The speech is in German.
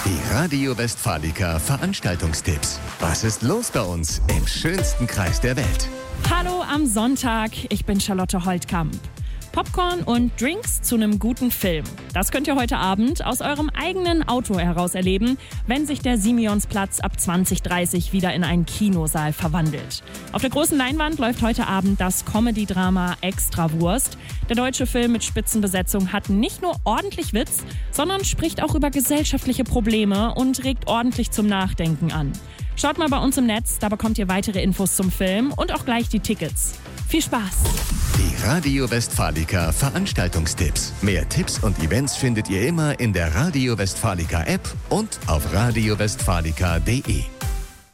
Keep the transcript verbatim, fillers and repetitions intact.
Die Radio Westfalica Veranstaltungstipps. Was ist los bei uns im schönsten Kreis der Welt? Hallo am Sonntag, ich bin Charlotte Holtkamp. Popcorn und Drinks zu einem guten Film. Das könnt ihr heute Abend aus eurem eigenen Auto heraus erleben, wenn sich der Simeonsplatz ab zwanzig Uhr dreißig wieder in einen Kinosaal verwandelt. Auf der großen Leinwand läuft heute Abend das Comedy-Drama Extrawurst. Der deutsche Film mit Spitzenbesetzung hat nicht nur ordentlich Witz, sondern spricht auch über gesellschaftliche Probleme und regt ordentlich zum Nachdenken an. Schaut mal bei uns im Netz, da bekommt ihr weitere Infos zum Film und auch gleich die Tickets. Viel Spaß! Die Radio Westfalica Veranstaltungstipps. Mehr Tipps und Events findet ihr immer in der Radio Westfalica App und auf radio westfalica punkt de.